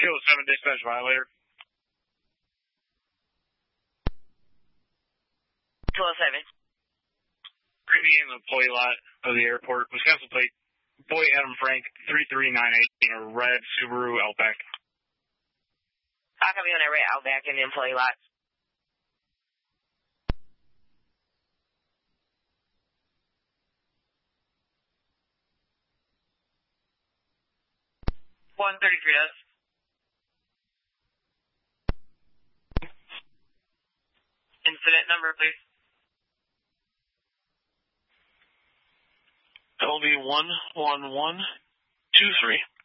Kilo 7 dispatch violator. Kilo 7. Creepy in the employee lot of the airport. Wisconsin plate. Boy Adam Frank, 3398 in a red Subaru Outback. How come you on that red Outback in the employee lot? $133. Incident number, please. LB 11123.